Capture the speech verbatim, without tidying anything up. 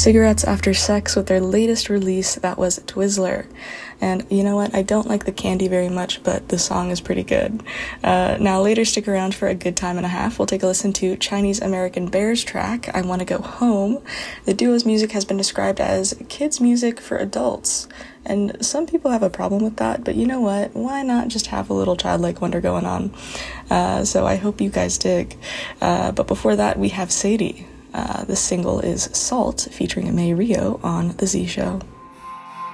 Cigarettes After Sex with their latest release, that was Twizzler. And you know what, I don't like the candy very much, but the song is pretty good. Uh, now later, stick around for a good time and a half. We'll take a listen to Chinese American Bears track, I Wanna Go Home. The duo's music has been described as kids' music for adults. And some people have a problem with that, but you know what? Why not just have a little childlike wonder going on? Uh, so I hope you guys dig. Uh, but before that, we have Sadie. Uh, the single is Salt, featuring May Rio on The Z Show.